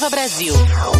Brasil.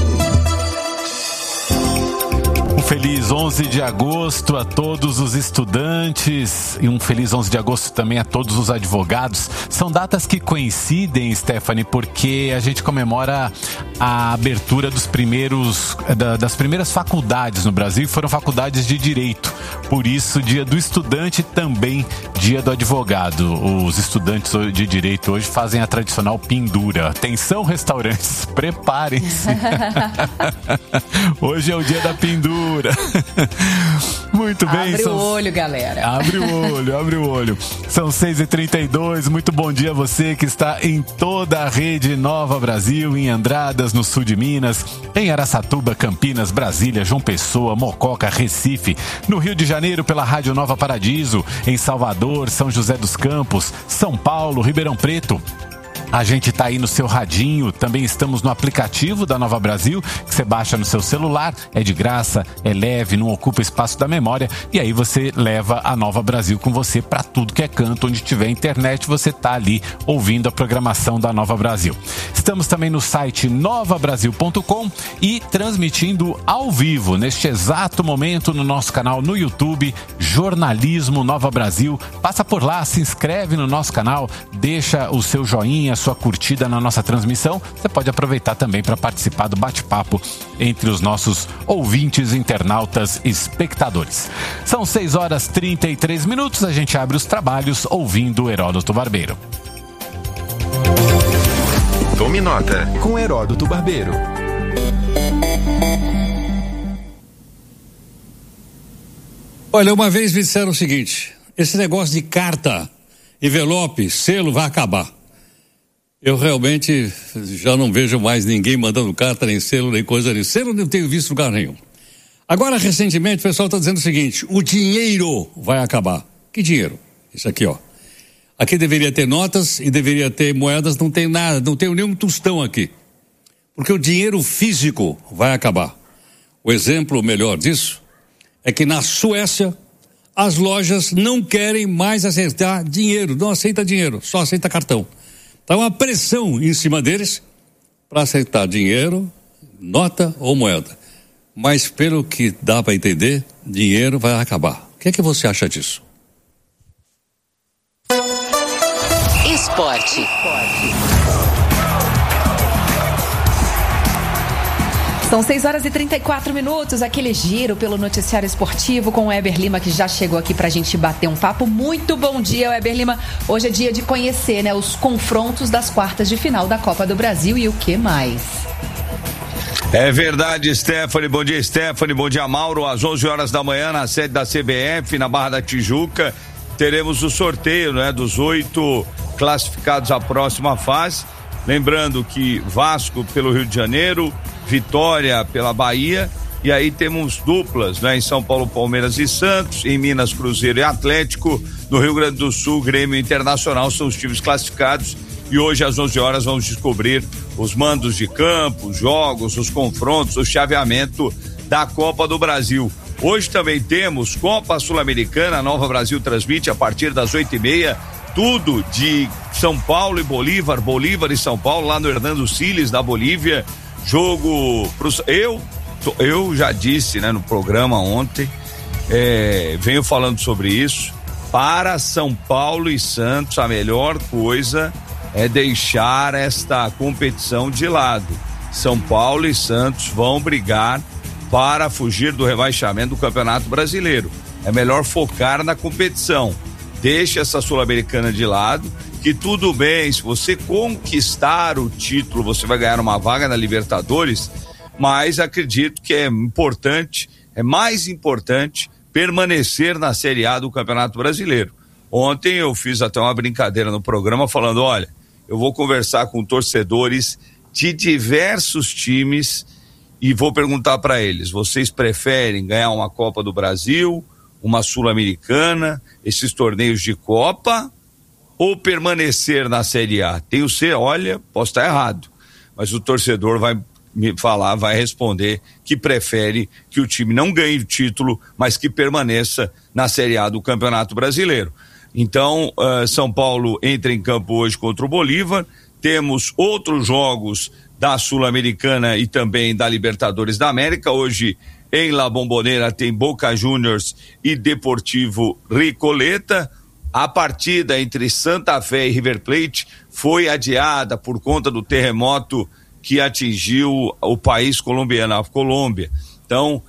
Um feliz 11 de agosto a todos os estudantes e um feliz 11 de agosto também a todos os advogados. São datas que coincidem, Stephanie, porque a gente comemora a abertura das primeiras faculdades no Brasil, e foram faculdades de direito. Por isso, dia do estudante também dia do advogado. Os estudantes de direito hoje fazem a tradicional pendura. Atenção, restaurantes, preparem-se. Hoje é o dia da pendura. Muito bem. Abre o olho, galera. Abre o olho. São 6h32. Muito bom dia a você que está em toda a rede Nova Brasil, em Andradas, no sul de Minas, em Araçatuba, Campinas, Brasília, João Pessoa, Mococa, Recife, no Rio de Janeiro pela Rádio Nova Paradiso, em Salvador, São José dos Campos, São Paulo, Ribeirão Preto. A gente tá aí no seu radinho, também estamos no aplicativo da Nova Brasil, que você baixa no seu celular, é de graça, é leve, não ocupa espaço da memória, e aí você leva a Nova Brasil com você para tudo que é canto, onde tiver internet, você tá ali ouvindo a programação da Nova Brasil. Estamos também no site novabrasil.com e transmitindo ao vivo, neste exato momento, no nosso canal no YouTube, Jornalismo Nova Brasil. Passa por lá, se inscreve no nosso canal, deixa o seu joinha, sua curtida na nossa transmissão. Você pode aproveitar também para participar do bate-papo entre os nossos ouvintes, internautas, espectadores. São 6h33, a gente abre os trabalhos ouvindo Heródoto Barbeiro. Tome nota com Heródoto Barbeiro. Olha, uma vez me disseram o seguinte: esse negócio de carta, envelope, selo vai acabar. Eu realmente já não vejo mais ninguém mandando carta, nem selo, nem coisa nem selo, não tenho visto lugar nenhum. Agora, recentemente, o pessoal está dizendo o seguinte: o dinheiro vai acabar. Que dinheiro? Isso aqui, ó. Aqui deveria ter notas e deveria ter moedas, não tem nada, não tenho nenhum tostão aqui. Porque o dinheiro físico vai acabar. O exemplo melhor disso é que na Suécia as lojas não querem mais aceitar dinheiro, não aceita dinheiro, só aceita cartão. Está uma pressão em cima deles para aceitar dinheiro, nota ou moeda. Mas pelo que dá para entender, dinheiro vai acabar. O que é que você acha disso? Esporte. São 6h34, aquele giro pelo noticiário esportivo com o Weber Lima, que já chegou aqui pra gente bater um papo. Muito bom dia, Weber Lima. Hoje é dia de conhecer, né, os confrontos das quartas de final da Copa do Brasil e o que mais. É verdade, Stephanie. Bom dia, Stephanie. Bom dia, Mauro. Às 11 horas da manhã, na sede da CBF, na Barra da Tijuca, teremos o sorteio, né, dos 8 classificados à próxima fase. Lembrando que Vasco pelo Rio de Janeiro, Vitória pela Bahia, e aí temos duplas, né? Em São Paulo, Palmeiras e Santos, em Minas, Cruzeiro e Atlético, no Rio Grande do Sul, Grêmio Internacional são os times classificados, e hoje às 11 horas vamos descobrir os mandos de campo, os jogos, os confrontos, o chaveamento da Copa do Brasil. Hoje também temos Copa Sul-Americana, a Nova Brasil transmite a partir das 8h30, tudo de São Paulo e Bolívar, Bolívar e São Paulo, lá no Hernando Siles, da Bolívia. Jogo eu já disse, né, no programa ontem, venho falando sobre isso. Para São Paulo e Santos, a melhor coisa é deixar esta competição de lado. São Paulo e Santos vão brigar para fugir do rebaixamento do Campeonato Brasileiro. É melhor focar na competição. Deixe essa Sul-Americana de lado, que tudo bem, se você conquistar o título, você vai ganhar uma vaga na Libertadores, mas acredito que é importante, é mais importante permanecer na Série A do Campeonato Brasileiro. Ontem eu fiz até uma brincadeira no programa falando, olha, eu vou conversar com torcedores de diversos times e vou perguntar para eles, vocês preferem ganhar uma Copa do Brasil, uma Sul-Americana, esses torneios de Copa, ou permanecer na Série A? Tenho ser, olha, posso estar errado, mas o torcedor vai me falar, vai responder que prefere que o time não ganhe o título, mas que permaneça na Série A do Campeonato Brasileiro. Então, São Paulo entra em campo hoje contra o Bolívar, temos outros jogos da Sul-Americana e também da Libertadores da América. Hoje em La Bombonera tem Boca Juniors e Deportivo Recoleta. A partida entre Santa Fé e River Plate foi adiada por conta do terremoto que atingiu o país colombiano, a Colômbia. Então,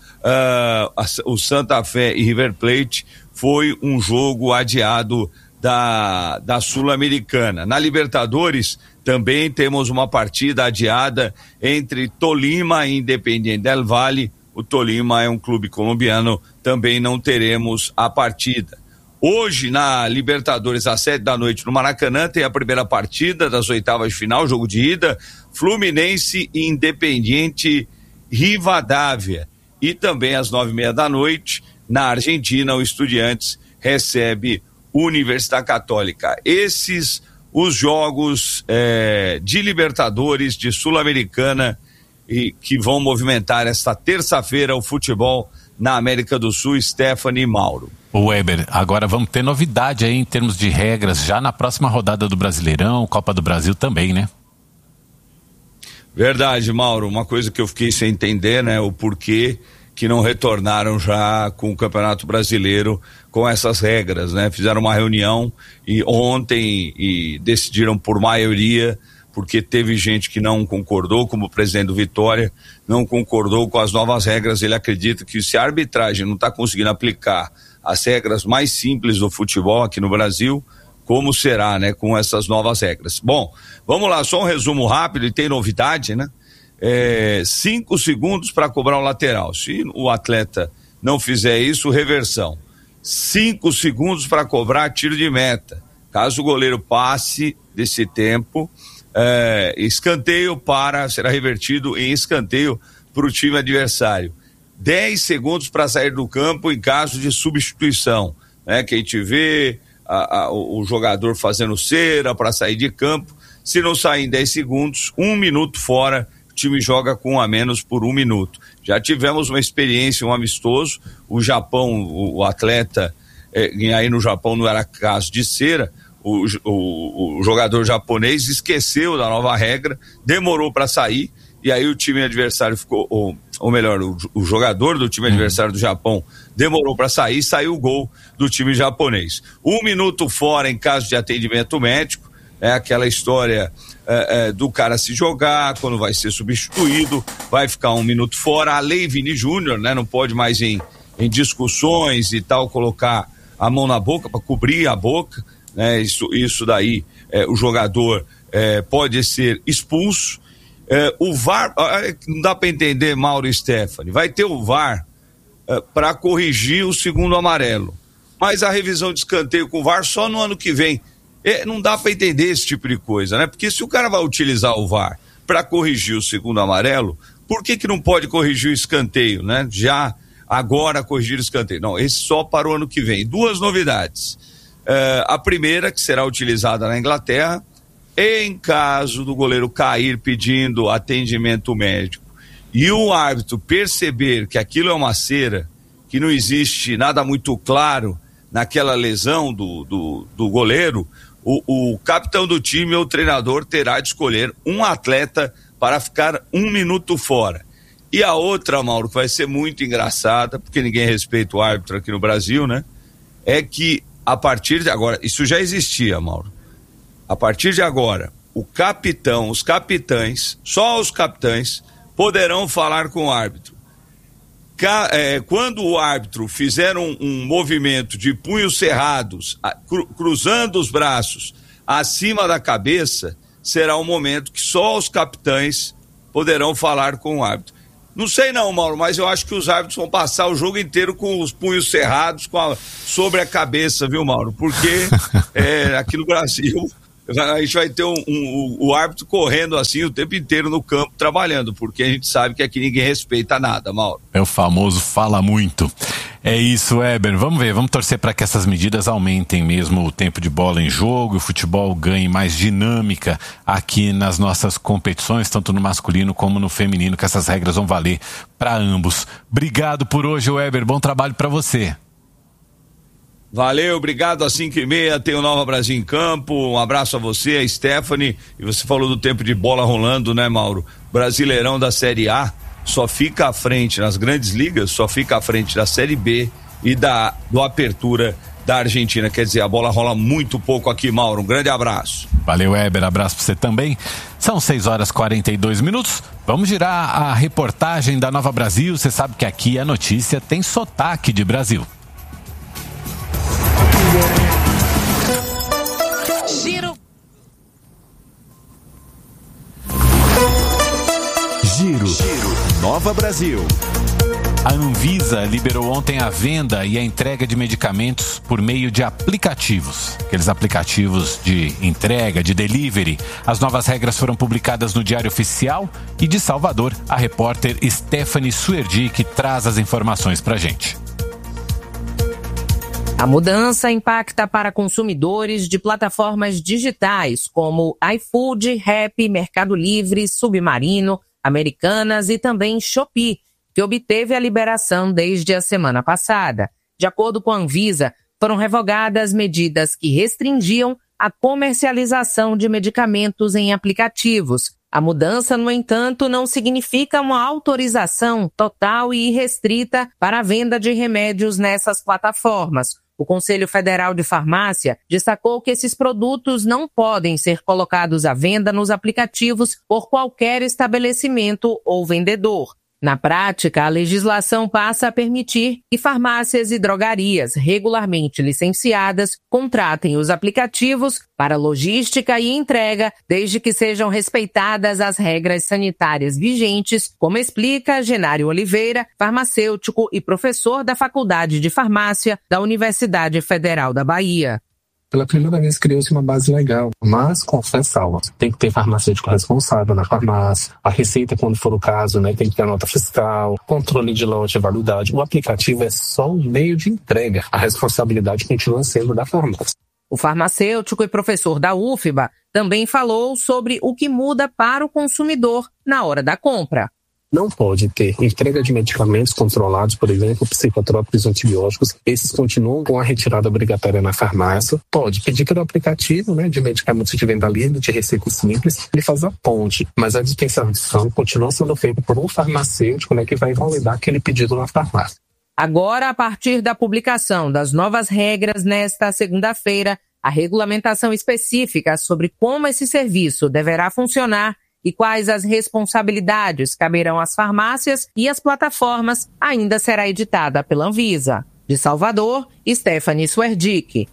o Santa Fé e River Plate foi um jogo adiado da Sul-Americana. Na Libertadores, também temos uma partida adiada entre Tolima e Independiente del Valle. O Tolima é um clube colombiano, também não teremos a partida. Hoje, na Libertadores, às 7h no Maracanã, tem a primeira partida das oitavas de final, jogo de ida, Fluminense e Independiente Rivadavia. E também às 9h30 na Argentina, o Estudiantes recebe Universidade Católica. Esses os jogos de Libertadores, de Sul-Americana, e que vão movimentar esta terça-feira o futebol na América do Sul. Stephanie e Mauro. O Weber, agora vamos ter novidade aí em termos de regras já na próxima rodada do Brasileirão, Copa do Brasil também, né? Verdade, Mauro, uma coisa que eu fiquei sem entender, né, o porquê que não retornaram já com o Campeonato Brasileiro com essas regras, né? Fizeram uma reunião ontem e decidiram por maioria, porque teve gente que não concordou, como o presidente do Vitória, não concordou com as novas regras. Ele acredita que se a arbitragem não está conseguindo aplicar as regras mais simples do futebol aqui no Brasil, como será, né, com essas novas regras. Bom, vamos lá, só um resumo rápido, e tem novidade, né? 5 segundos para cobrar o lateral. Se o atleta não fizer isso, reversão. 5 segundos para cobrar tiro de meta. Caso o goleiro passe desse tempo, escanteio será revertido em escanteio para o time adversário. 10 segundos para sair do campo em caso de substituição, né? Que a gente vê o jogador fazendo cera para sair de campo. Se não sair em 10 segundos, 1 minuto fora, o time joga com 1 a menos por 1 minuto. Já tivemos uma experiência, um amistoso, o Japão, o atleta, aí no Japão não era caso de cera, o jogador japonês esqueceu da nova regra, demorou para sair, e aí o time adversário ficou, ou melhor, o jogador do time adversário do Japão demorou para sair, saiu o gol do time japonês. 1 minuto fora em caso de atendimento médico, é aquela história do cara se jogar, quando vai ser substituído, vai ficar 1 minuto fora. A lei Vini Júnior, né, não pode mais em discussões e tal, colocar a mão na boca para cobrir a boca, né, isso daí, o jogador pode ser expulso. O VAR, não dá para entender, Mauro e Stephanie, vai ter o VAR para corrigir o segundo amarelo, mas a revisão de escanteio com o VAR só no ano que vem. Não dá para entender esse tipo de coisa, né? Porque se o cara vai utilizar o VAR para corrigir o segundo amarelo, por que não pode corrigir o escanteio, né? Já agora corrigir o escanteio. Não, esse só para o ano que vem. 2 novidades. A primeira, que será utilizada na Inglaterra, em caso do goleiro cair pedindo atendimento médico e o árbitro perceber que aquilo é uma cera, que não existe nada muito claro naquela lesão do goleiro, o capitão do time ou o treinador terá de escolher um atleta para ficar 1 minuto fora. E a outra, Mauro, que vai ser muito engraçada, porque ninguém respeita o árbitro aqui no Brasil, né? É que a partir de agora, isso já existia, Mauro. A partir de agora, os capitães, só os capitães poderão falar com o árbitro. Quando o árbitro fizer um movimento de punhos cerrados, cruzando os braços acima da cabeça, será um momento que só os capitães poderão falar com o árbitro. Não sei não, Mauro, mas eu acho que os árbitros vão passar o jogo inteiro com os punhos cerrados sobre a cabeça, viu, Mauro? Porque aqui no Brasil a gente vai ter o árbitro correndo assim o tempo inteiro no campo trabalhando, porque a gente sabe que aqui ninguém respeita nada, Mauro. É o famoso fala muito. É isso, Weber. Vamos ver, vamos torcer para que essas medidas aumentem mesmo o tempo de bola em jogo e o futebol ganhe mais dinâmica aqui nas nossas competições, tanto no masculino como no feminino, que essas regras vão valer para ambos. Obrigado por hoje, Weber. Bom trabalho para você. Valeu, obrigado. Às 5h30 tem o Nova Brasil em campo. Um abraço a você, a Stephanie. E você falou do tempo de bola rolando, né, Mauro? Brasileirão da Série A só fica à frente, nas grandes ligas, só fica à frente da Série B e do Apertura da Argentina. Quer dizer, a bola rola muito pouco aqui, Mauro. Um grande abraço. Valeu, Weber. Abraço pra você também. São 6h42. Vamos girar a reportagem da Nova Brasil. Você sabe que aqui a notícia tem sotaque de Brasil. Giro Nova Brasil. A Anvisa liberou ontem a venda e a entrega de medicamentos por meio de aplicativos. Aqueles aplicativos de entrega, de delivery. As novas regras foram publicadas no Diário Oficial e de Salvador, a repórter Stephanie Suerdic traz as informações pra gente. A mudança impacta para consumidores de plataformas digitais como iFood, Rappi, Mercado Livre, Submarino, Americanas e também Shopee, que obteve a liberação desde a semana passada. De acordo com a Anvisa, foram revogadas medidas que restringiam a comercialização de medicamentos em aplicativos. A mudança, no entanto, não significa uma autorização total e irrestrita para a venda de remédios nessas plataformas. O Conselho Federal de Farmácia destacou que esses produtos não podem ser colocados à venda nos aplicativos por qualquer estabelecimento ou vendedor. Na prática, a legislação passa a permitir que farmácias e drogarias regularmente licenciadas contratem os aplicativos para logística e entrega, desde que sejam respeitadas as regras sanitárias vigentes, como explica Genário Oliveira, farmacêutico e professor da Faculdade de Farmácia da Universidade Federal da Bahia. Pela primeira vez criou-se uma base legal, mas com ressalvas. Tem que ter farmacêutico responsável na farmácia, a receita, quando for o caso, né, tem que ter a nota fiscal, controle de lote e validade. O aplicativo é só um meio de entrega. A responsabilidade continua sendo da farmácia. O farmacêutico e professor da UFBA também falou sobre o que muda para o consumidor na hora da compra. Não pode ter entrega de medicamentos controlados, por exemplo, psicotrópicos e antibióticos. Esses continuam com a retirada obrigatória na farmácia. Pode pedir pelo aplicativo, né, de medicamentos de venda livre, de receita simples, ele faz a ponte. Mas a dispensação continua sendo feita por um farmacêutico, né, que vai validar aquele pedido na farmácia. Agora, a partir da publicação das novas regras nesta segunda-feira, a regulamentação específica sobre como esse serviço deverá funcionar e quais as responsabilidades caberão às farmácias e às plataformas ainda será editada pela Anvisa. De Salvador, Stephanie Suerdic.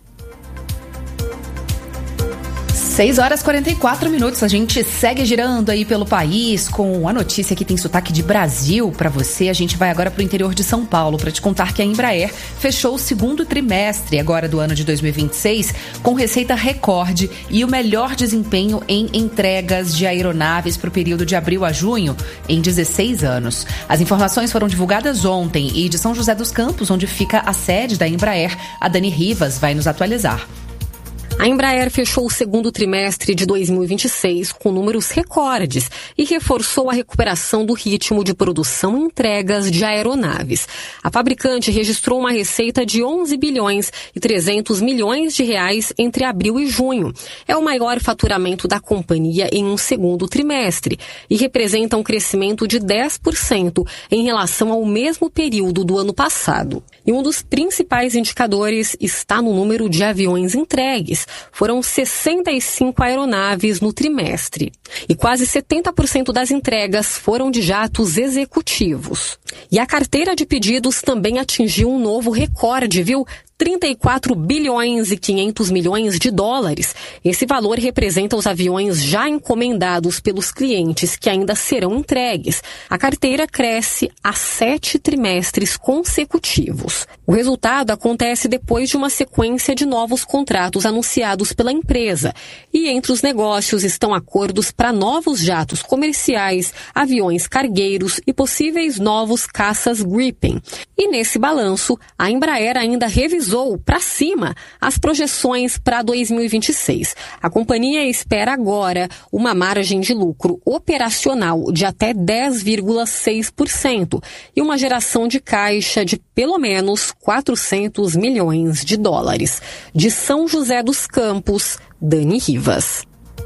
6h44. A gente segue girando aí pelo país com a notícia que tem sotaque de Brasil para você. A gente vai agora para o interior de São Paulo para te contar que a Embraer fechou o segundo trimestre agora do ano de 2026 com receita recorde e o melhor desempenho em entregas de aeronaves para o período de abril a junho em 16 anos. As informações foram divulgadas ontem e de São José dos Campos, onde fica a sede da Embraer, a Dani Rivas vai nos atualizar. A Embraer fechou o segundo trimestre de 2026 com números recordes e reforçou a recuperação do ritmo de produção e entregas de aeronaves. A fabricante registrou uma receita de 11 bilhões e 300 milhões de reais entre abril e junho. É o maior faturamento da companhia em um segundo trimestre e representa um crescimento de 10% em relação ao mesmo período do ano passado. E um dos principais indicadores está no número de aviões entregues. Foram 65 aeronaves no trimestre. E quase 70% das entregas foram de jatos executivos. E a carteira de pedidos também atingiu um novo recorde, viu? 34 bilhões e 500 milhões de dólares. Esse valor representa os aviões já encomendados pelos clientes que ainda serão entregues. A carteira cresce há 7 trimestres consecutivos. O resultado acontece depois de uma sequência de novos contratos anunciados negociados pela empresa. E entre os negócios estão acordos para novos jatos comerciais, aviões cargueiros e possíveis novos caças Gripen. E nesse balanço, a Embraer ainda revisou para cima as projeções para 2026. A companhia espera agora uma margem de lucro operacional de até 10,6% e uma geração de caixa de pelo menos 400 milhões de dólares. De São José dos Campos, Dani Rivas.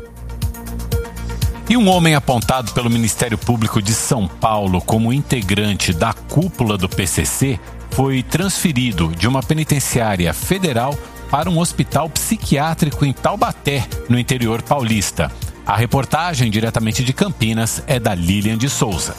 E um homem apontado pelo Ministério Público de São Paulo como integrante da cúpula do PCC foi transferido de uma penitenciária federal para um hospital psiquiátrico em Taubaté, no interior paulista. A reportagem diretamente de Campinas é da Lilian de Souza.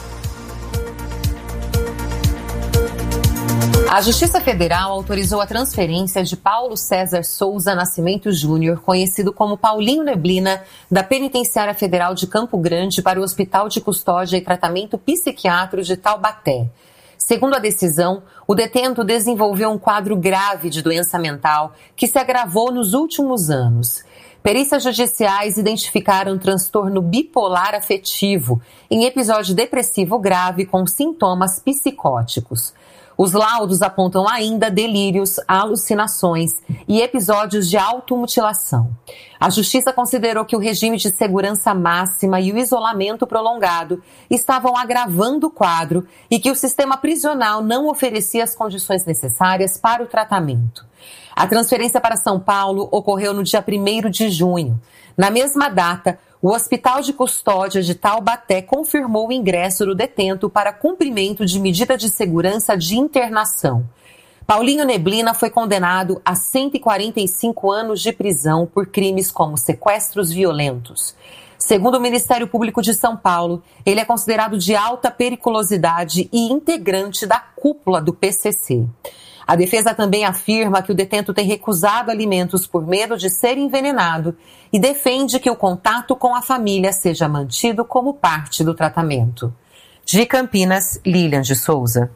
A Justiça Federal autorizou a transferência de Paulo César Souza Nascimento Júnior, conhecido como Paulinho Neblina, da Penitenciária Federal de Campo Grande para o Hospital de Custódia e Tratamento Psiquiátrico de Taubaté. Segundo a decisão, o detento desenvolveu um quadro grave de doença mental que se agravou nos últimos anos. Perícias judiciais identificaram transtorno bipolar afetivo em episódio depressivo grave com sintomas psicóticos. Os laudos apontam ainda delírios, alucinações e episódios de automutilação. A Justiça considerou que o regime de segurança máxima e o isolamento prolongado estavam agravando o quadro e que o sistema prisional não oferecia as condições necessárias para o tratamento. A transferência para São Paulo ocorreu no dia 1º de junho. Na mesma data, o Hospital de Custódia de Taubaté confirmou o ingresso do detento para cumprimento de medida de segurança de internação. Paulinho Neblina foi condenado a 145 anos de prisão por crimes como sequestros violentos. Segundo o Ministério Público de São Paulo, ele é considerado de alta periculosidade e integrante da cúpula do PCC. A defesa também afirma que o detento tem recusado alimentos por medo de ser envenenado e defende que o contato com a família seja mantido como parte do tratamento. De Campinas, Lilian de Souza.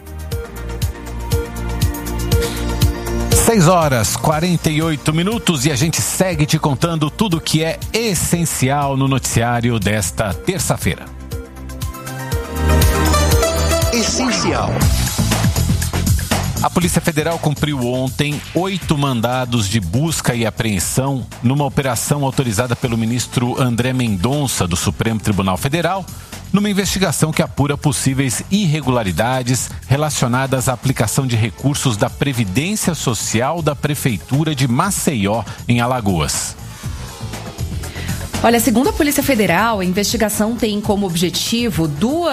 6h48 e a gente segue te contando tudo o que é essencial no noticiário desta terça-feira. Essencial. A Polícia Federal cumpriu ontem 8 mandados de busca e apreensão numa operação autorizada pelo ministro André Mendonça, do Supremo Tribunal Federal, numa investigação que apura possíveis irregularidades relacionadas à aplicação de recursos da Previdência Social da Prefeitura de Maceió, em Alagoas. Olha, segundo a Polícia Federal, a investigação tem como objeto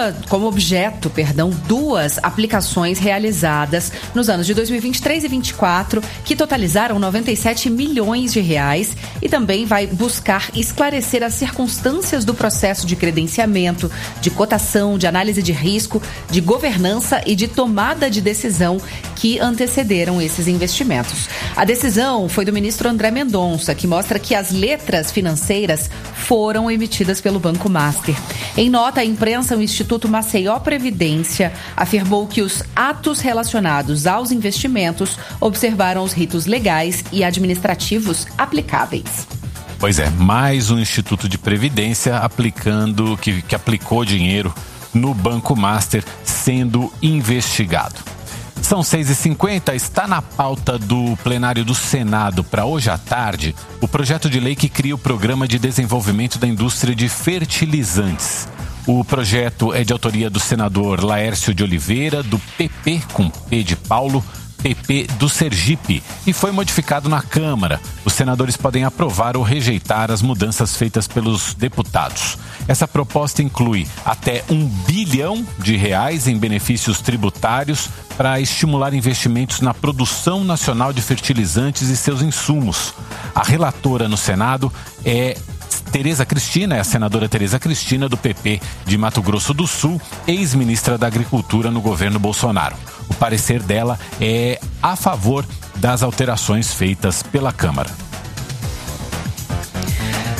duas aplicações realizadas nos anos de 2023 e 2024, que totalizaram 97 milhões de reais, e também vai buscar esclarecer as circunstâncias do processo de credenciamento, de cotação, de análise de risco, de governança e de tomada de decisão que antecederam esses investimentos. A decisão foi do ministro André Mendonça, que mostra que as letras financeiras foram emitidas pelo Banco Master. Em nota à imprensa, o Instituto Maceió Previdência afirmou que os atos relacionados aos investimentos observaram os ritos legais e administrativos aplicáveis. Pois é, mais um Instituto de Previdência que aplicou dinheiro no Banco Master sendo investigado. São 6h50, está na pauta do plenário do Senado para hoje à tarde o projeto de lei que cria o Programa de Desenvolvimento da Indústria de Fertilizantes. O projeto é de autoria do senador Laércio de Oliveira, do PP, com P de Paulo, PP do Sergipe, e foi modificado na Câmara. Os senadores podem aprovar ou rejeitar as mudanças feitas pelos deputados. Essa proposta inclui até R$1 bilhão em benefícios tributários para estimular investimentos na produção nacional de fertilizantes e seus insumos. A relatora no Senado é a senadora Tereza Cristina, do PP de Mato Grosso do Sul, ex-ministra da Agricultura no governo Bolsonaro. O parecer dela é a favor das alterações feitas pela Câmara.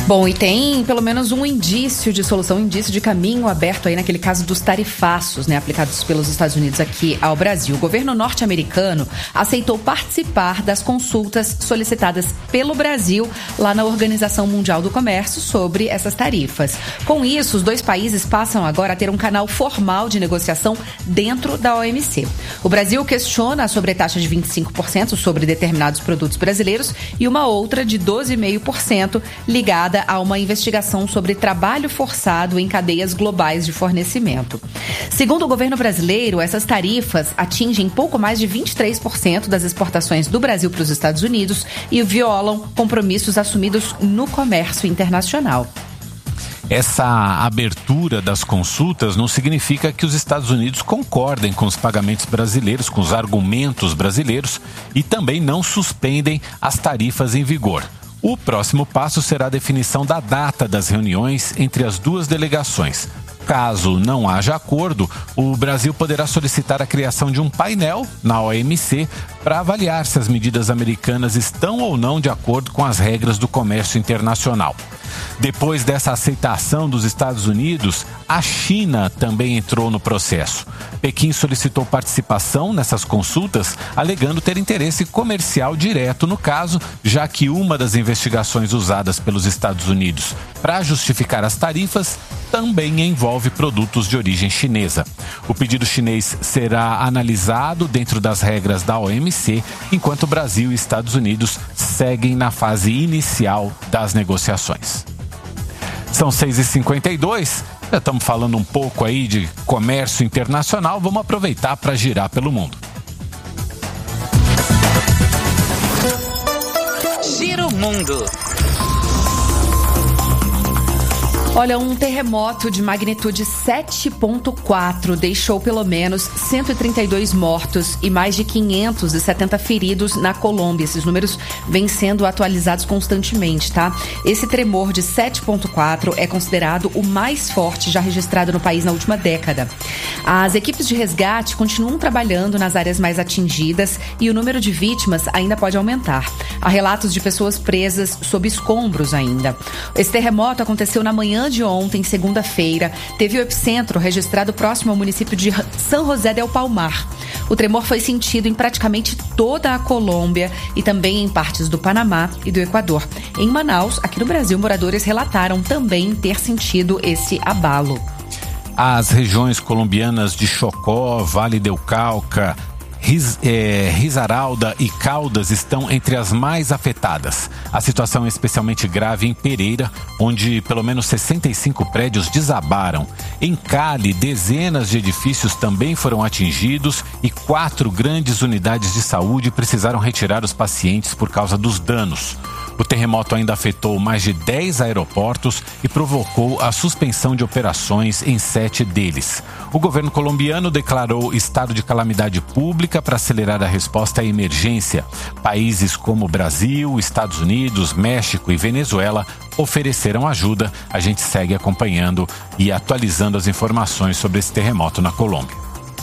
Bom, e tem pelo menos um indício de solução, um indício de caminho aberto aí naquele caso dos tarifaços, né, aplicados pelos Estados Unidos aqui ao Brasil. O governo norte-americano aceitou participar das consultas solicitadas pelo Brasil lá na Organização Mundial do Comércio sobre essas tarifas. Com isso, os dois países passam agora a ter um canal formal de negociação dentro da OMC. O Brasil questiona a sobretaxa de 25% sobre determinados produtos brasileiros e uma outra de 12,5% ligada a uma investigação sobre trabalho forçado em cadeias globais de fornecimento. Segundo o governo brasileiro, essas tarifas atingem pouco mais de 23% das exportações do Brasil para os Estados Unidos e violam compromissos assumidos no comércio internacional. Essa abertura das consultas não significa que os Estados Unidos concordem com os pagamentos brasileiros, com os argumentos brasileiros, e também não suspendem as tarifas em vigor. O próximo passo será a definição da data das reuniões entre as duas delegações. Caso não haja acordo, o Brasil poderá solicitar a criação de um painel na OMC para avaliar se as medidas americanas estão ou não de acordo com as regras do comércio internacional. Depois dessa aceitação dos Estados Unidos, a China também entrou no processo. Pequim solicitou participação nessas consultas, alegando ter interesse comercial direto no caso, já que uma das investigações usadas pelos Estados Unidos para justificar as tarifas também envolve produtos de origem chinesa. O pedido chinês será analisado dentro das regras da OMC, enquanto o Brasil e Estados Unidos seguem na fase inicial das negociações. São 6h52, já estamos falando um pouco aí de comércio internacional, vamos aproveitar para girar pelo mundo. Gira o mundo. Olha, um terremoto de magnitude 7,4 deixou pelo menos 132 mortos e mais de 570 feridos na Colômbia. Esses números vêm sendo atualizados constantemente, tá? Esse tremor de 7,4 é considerado o mais forte já registrado no país na última década. As equipes de resgate continuam trabalhando nas áreas mais atingidas e o número de vítimas ainda pode aumentar. Há relatos de pessoas presas sob escombros ainda. Esse terremoto aconteceu na manhã de ontem, segunda-feira, teve o epicentro registrado próximo ao município de São José del Palmar. O tremor foi sentido em praticamente toda a Colômbia e também em partes do Panamá e do Equador. Em Manaus, aqui no Brasil, moradores relataram também ter sentido esse abalo. As regiões colombianas de Chocó, Vale del Cauca, Risaralda e Caldas estão entre as mais afetadas. A situação é especialmente grave em Pereira, onde pelo menos 65 prédios desabaram. Em Cali, dezenas de edifícios também foram atingidos e 4 grandes unidades de saúde precisaram retirar os pacientes por causa dos danos. O terremoto ainda afetou mais de 10 aeroportos e provocou a suspensão de operações em 7 deles. O governo colombiano declarou estado de calamidade pública para acelerar a resposta à emergência. Países como Brasil, Estados Unidos, México e Venezuela ofereceram ajuda. A gente segue acompanhando e atualizando as informações sobre esse terremoto na Colômbia.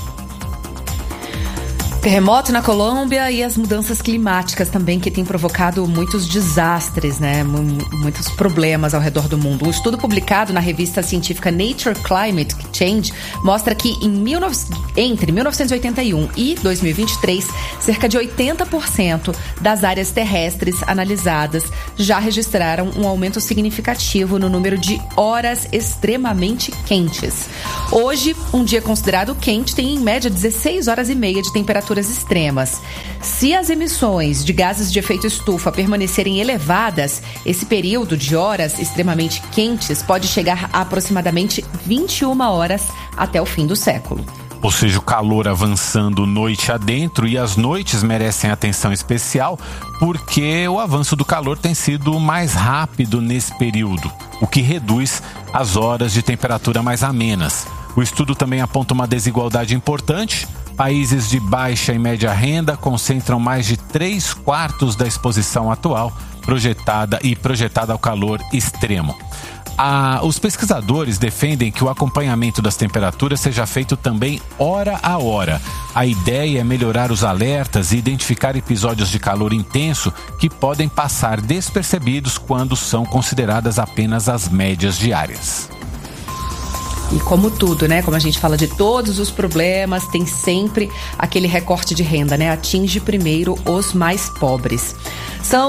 Terremoto na Colômbia e as mudanças climáticas também, que têm provocado muitos desastres, né? Muitos problemas ao redor do mundo. Um estudo publicado na revista científica Nature Climate Change mostra que entre 1981 e 2023, cerca de 80% das áreas terrestres analisadas já registraram um aumento significativo no número de horas extremamente quentes. Hoje, um dia considerado quente tem em média 16 horas e meia de temperatura extremas. Se as emissões de gases de efeito estufa permanecerem elevadas, esse período de horas extremamente quentes pode chegar a aproximadamente 21 horas até o fim do século. Ou seja, o calor avançando noite adentro, e as noites merecem atenção especial porque o avanço do calor tem sido mais rápido nesse período, o que reduz as horas de temperatura mais amenas. O estudo também aponta uma desigualdade importante. Países de baixa e média renda concentram mais de 3/4 da exposição atual projetada ao calor extremo. Os pesquisadores defendem que o acompanhamento das temperaturas seja feito também hora a hora. A ideia é melhorar os alertas e identificar episódios de calor intenso que podem passar despercebidos quando são consideradas apenas as médias diárias. E como tudo, né? Como a gente fala de todos os problemas, tem sempre aquele recorte de renda, né? Atinge primeiro os mais pobres. São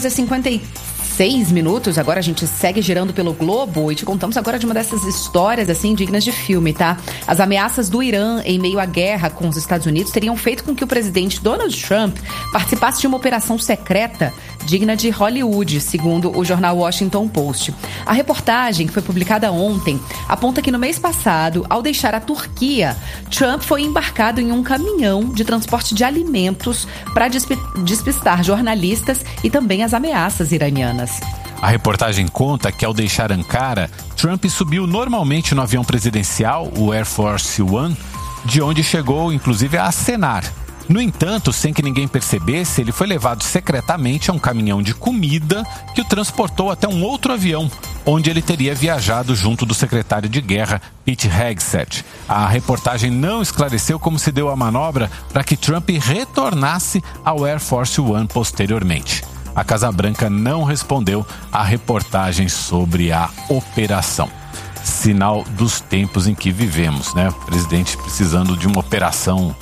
6h56. Agora a gente segue girando pelo globo e te contamos agora de uma dessas histórias, assim, dignas de filme, tá? As ameaças do Irã em meio à guerra com os Estados Unidos teriam feito com que o presidente Donald Trump participasse de uma operação secreta digna de Hollywood, segundo o jornal Washington Post. A reportagem, que foi publicada ontem, aponta que no mês passado, ao deixar a Turquia, Trump foi embarcado em um caminhão de transporte de alimentos para despistar jornalistas e também as ameaças iranianas. A reportagem conta que ao deixar Ankara, Trump subiu normalmente no avião presidencial, o Air Force One, de onde chegou inclusive a acenar. No entanto, sem que ninguém percebesse, ele foi levado secretamente a um caminhão de comida que o transportou até um outro avião, onde ele teria viajado junto do secretário de guerra, Pete Hegseth. A reportagem não esclareceu como se deu a manobra para que Trump retornasse ao Air Force One posteriormente. A Casa Branca não respondeu à reportagem sobre a operação. Sinal dos tempos em que vivemos, né? O presidente precisando de uma operação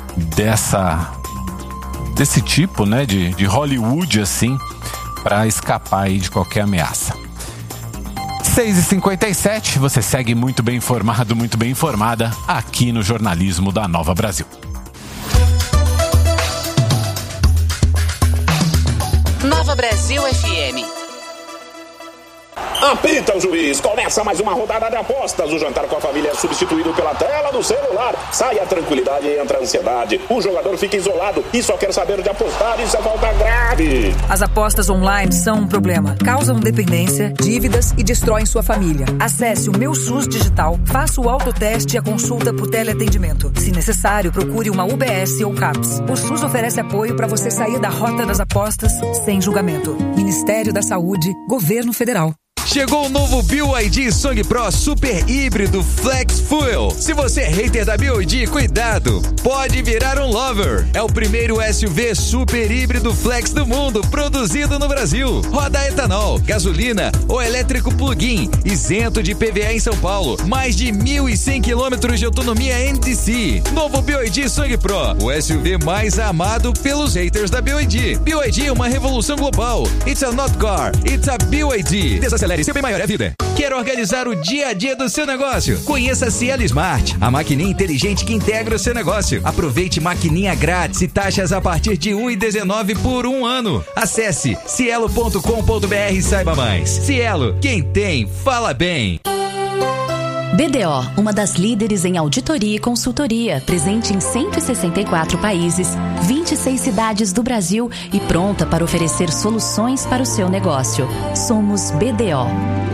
desse tipo, né, de Hollywood, assim, para escapar aí de qualquer ameaça. 6h57, você segue muito bem informado, muito bem informada aqui no jornalismo da Nova Brasil. Nova Brasil FM. Apita o juiz, começa mais uma rodada de apostas. O jantar com a família é substituído pela tela do celular. Sai a tranquilidade e entra a ansiedade. O jogador fica isolado e só quer saber de apostar. Isso é falta grave. As apostas online são um problema. Causam dependência, dívidas e destroem sua família. Acesse o Meu SUS Digital, faça o autoteste e a consulta por teleatendimento. Se necessário, procure uma UBS ou CAPS. O SUS oferece apoio para você sair da rota das apostas sem julgamento. Ministério da Saúde, Governo Federal. Chegou o novo BYD Song Pro Super Híbrido Flex Fuel. Se você é hater da BYD, cuidado, pode virar um lover. É o primeiro SUV super híbrido flex do mundo, produzido no Brasil. Roda a etanol, gasolina ou elétrico plug-in, isento de PVA em São Paulo. Mais de 1.100 quilômetros de autonomia NTC. Novo BYD Song Pro, o SUV mais amado pelos haters da BYD. BYD é uma revolução global. It's a not car, it's a BYD. Desacelere seu bem maior é a vida. Quer organizar o dia a dia do seu negócio? Conheça a Cielo Smart, a maquininha inteligente que integra o seu negócio. Aproveite maquininha grátis e taxas a partir de 1,19 por um ano. Acesse cielo.com.br e saiba mais. Cielo, quem tem, fala bem. BDO, uma das líderes em auditoria e consultoria, presente em 164 países, 26 cidades do Brasil e pronta para oferecer soluções para o seu negócio. Somos BDO.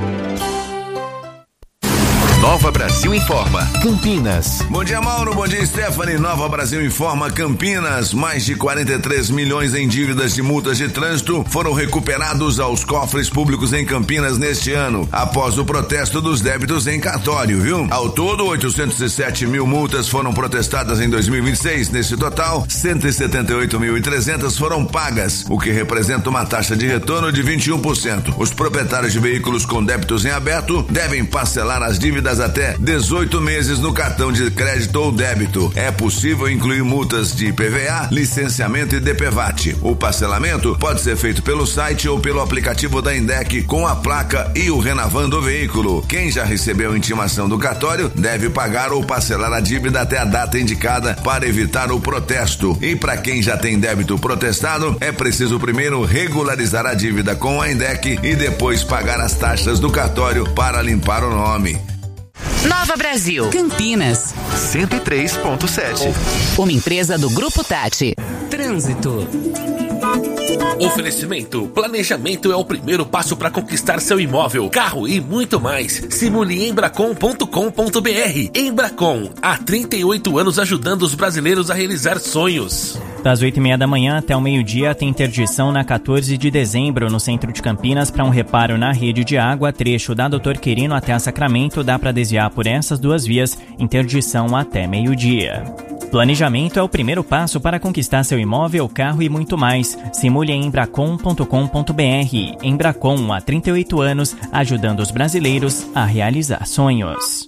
Nova Brasil Informa, Campinas. Bom dia, Mauro. Bom dia, Stephanie. Nova Brasil Informa, Campinas. Mais de 43 milhões em dívidas de multas de trânsito foram recuperados aos cofres públicos em Campinas neste ano, após o protesto dos débitos em cartório, viu? Ao todo, 807 mil multas foram protestadas em 2026. Nesse total, 178.300 foram pagas, o que representa uma taxa de retorno de 21%. Os proprietários de veículos com débitos em aberto devem parcelar as dívidas até 18 meses no cartão de crédito ou débito. É possível incluir multas de IPVA, licenciamento e DPVAT. O parcelamento pode ser feito pelo site ou pelo aplicativo da Indec com a placa e o Renavan do veículo. Quem já recebeu intimação do cartório deve pagar ou parcelar a dívida até a data indicada para evitar o protesto. E para quem já tem débito protestado, é preciso primeiro regularizar a dívida com a Indec e depois pagar as taxas do cartório para limpar o nome. Nova Brasil, Campinas 103.7. Uma empresa do Grupo Tati. Trânsito. Oferecimento: planejamento é o primeiro passo para conquistar seu imóvel, carro e muito mais. Simule embracon.com.br. Embracon, há 38 anos ajudando os brasileiros a realizar sonhos. Das 8h30 da manhã até o meio-dia tem interdição na 14 de dezembro no centro de Campinas para um reparo na rede de água, trecho da Doutor Quirino até a Sacramento. Dá para desviar por essas duas vias, interdição até meio-dia. Planejamento é o primeiro passo para conquistar seu imóvel, carro e muito mais. Simule em embracon.com.br. Embracon, há 38 anos, ajudando os brasileiros a realizar sonhos.